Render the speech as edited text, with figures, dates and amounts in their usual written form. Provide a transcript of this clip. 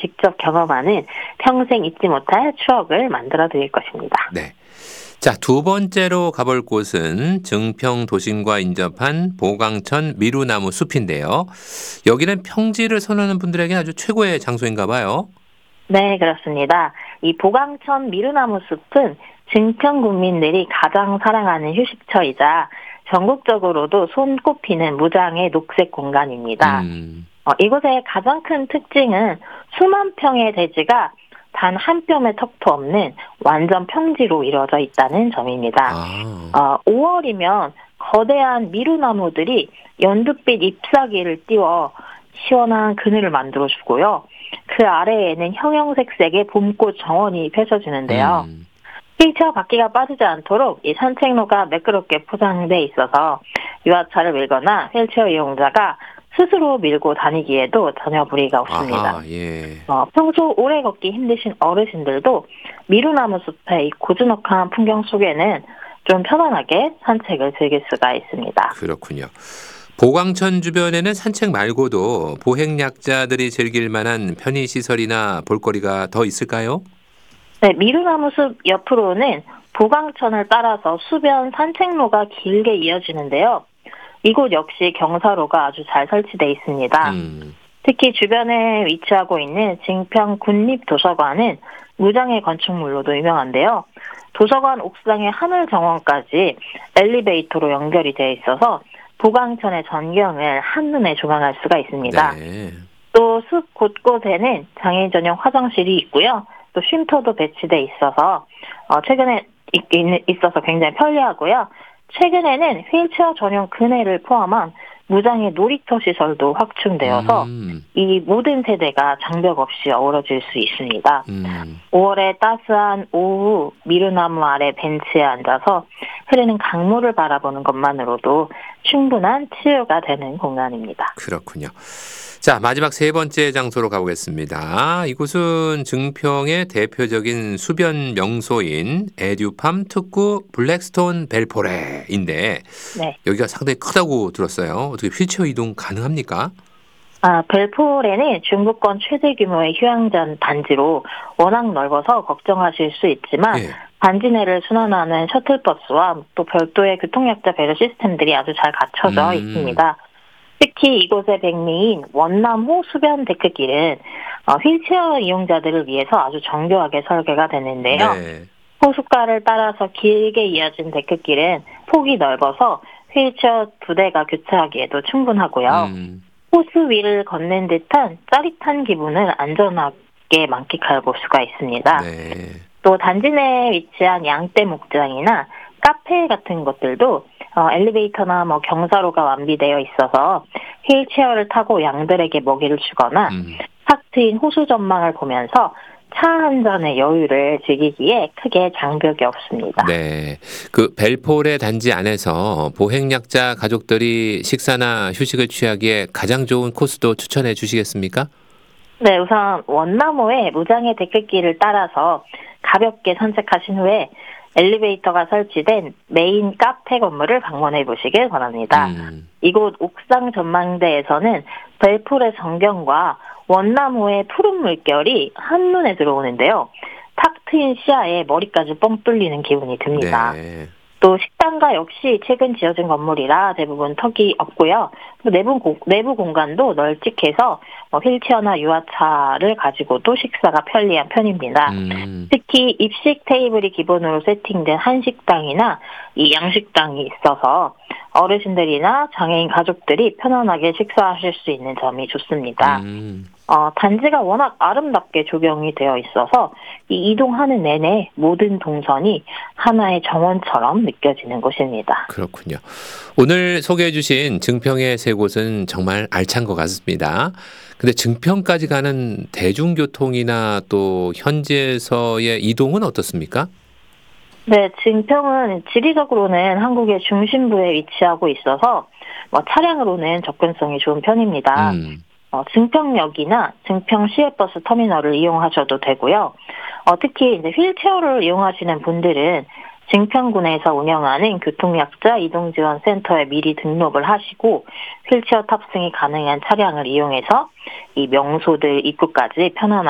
직접 경험하는 평생 잊지 못할 추억을 만들어 드릴 것입니다. 네. 자, 두 번째로 가볼 곳은 증평 도심과 인접한 보강천 미루나무 숲인데요. 여기는 평지를 선호하는 분들에게 아주 최고의 장소인가 봐요. 네, 그렇습니다. 이 보강천 미루나무 숲은 증평 국민들이 가장 사랑하는 휴식처이자 전국적으로도 손꼽히는 무장의 녹색 공간입니다. 음. 이곳의 가장 큰 특징은 수만 평의 대지가 단 한 뼘의 턱도 없는 완전 평지로 이루어져 있다는 점입니다. 아. 5월이면 거대한 미루나무들이 연두빛 잎사귀를 띄워 시원한 그늘을 만들어주고요. 그 아래에는 형형색색의 봄꽃 정원이 펼쳐지는데요. 음. 휠체어 바퀴가 빠지지 않도록 이 산책로가 매끄럽게 포장돼 있어서 유아차를 밀거나 휠체어 이용자가 스스로 밀고 다니기에도 전혀 무리가 없습니다. 아하, 예. 평소 오래 걷기 힘드신 어르신들도 미루나무 숲의 이 고즈넉한 풍경 속에는 좀 편안하게 산책을 즐길 수가 있습니다. 그렇군요. 보강천 주변에는 산책 말고도 보행약자들이 즐길 만한 편의시설이나 볼거리가 더 있을까요? 네, 미루나무 숲 옆으로는 보강천을 따라서 수변 산책로가 길게 이어지는데요. 이곳 역시 경사로가 아주 잘 설치되어 있습니다. 음. 특히 주변에 위치하고 있는 증평 국립도서관은 무장의 건축물로도 유명한데요. 도서관 옥상의 하늘 정원까지 엘리베이터로 연결이 되어 있어서 보강천의 전경을 한눈에 조망할 수가 있습니다. 네. 또 숲 곳곳에는 장애인 전용 화장실이 있고요. 또 쉼터도 배치돼 있어서 최근에 있어서 굉장히 편리하고요. 최근에는 휠체어 전용 그네를 포함한 무장의 놀이터 시설도 확충되어서 음. 이 모든 세대가 장벽 없이 어우러질 수 있습니다. 음. 5월의 따스한 오후 미루나무 아래 벤치에 앉아서 흐르는 강물을 바라보는 것만으로도 충분한 치유가 되는 공간입니다. 그렇군요. 자, 마지막 세 번째 장소로 가보겠습니다. 이곳은 증평의 대표적인 수변 명소인 에듀팜 특구 블랙스톤 벨포레인데 네. 여기가 상당히 크다고 들었어요. 어떻게 휠체어 이동 가능합니까? 벨포레는 중부권 최대 규모의 휴양장 단지로 워낙 넓어서 걱정하실 수 있지만 예. 단지 내를 순환하는 셔틀버스와 또 별도의 교통약자 배려 시스템들이 아주 잘 갖춰져 있습니다. 특히 이곳의 백미인 원남호 수변 데크길은 휠체어 이용자들을 위해서 아주 정교하게 설계가 됐는데요. 네. 호숫가를 따라서 길게 이어진 데크길은 폭이 넓어서 휠체어 2대가 교차하기에도 충분하고요. 음. 호수 위를 걷는 듯한 짜릿한 기분을 안전하게 만끽해 볼 수가 있습니다. 네. 또 단지 내에 위치한 양떼 목장이나 카페 같은 것들도 엘리베이터나 경사로가 완비되어 있어서 휠체어를 타고 양들에게 먹이를 주거나 탁 트인 호수 전망을 보면서 차 한 잔의 여유를 즐기기에 크게 장벽이 없습니다. 네. 그 벨포레 단지 안에서 보행약자 가족들이 식사나 휴식을 취하기에 가장 좋은 코스도 추천해 주시겠습니까? 네, 우선 원나무의 무장의 데크길을 따라서 가볍게 산책하신 후에 엘리베이터가 설치된 메인 카페 건물을 방문해 보시길 바랍니다. 이곳 옥상 전망대에서는 벨포레 전경과 원나무의 푸른 물결이 한눈에 들어오는데요. 탁 트인 시야에 머리까지 뻥 뚫리는 기분이 듭니다. 네. 또 식당가 역시 최근 지어진 건물이라 대부분 턱이 없고요. 또 내부 공간도 널찍해서 휠체어나 유아차를 가지고도 식사가 편리한 편입니다. 특히 입식 테이블이 기본으로 세팅된 한식당이나 이 양식당이 있어서 어르신들이나 장애인 가족들이 편안하게 식사하실 수 있는 점이 좋습니다. 단지가 워낙 아름답게 조경이 되어 있어서 이 이동하는 내내 모든 동선이 하나의 정원처럼 느껴지는 곳입니다. 그렇군요. 오늘 소개해 주신 증평의 세 곳은 정말 알찬 것 같습니다. 근데 증평까지 가는 대중교통이나 또 현지에서의 이동은 어떻습니까? 네, 증평은 지리적으로는 한국의 중심부에 위치하고 있어서 차량으로는 접근성이 좋은 편입니다. 증평역이나 증평 시외버스 터미널을 이용하셔도 되고요. 특히 이제 휠체어를 이용하시는 분들은 증평군에서 운영하는 교통약자 이동지원센터에 미리 등록을 하시고 휠체어 탑승이 가능한 차량을 이용해서 이 명소들 입구까지 편안하게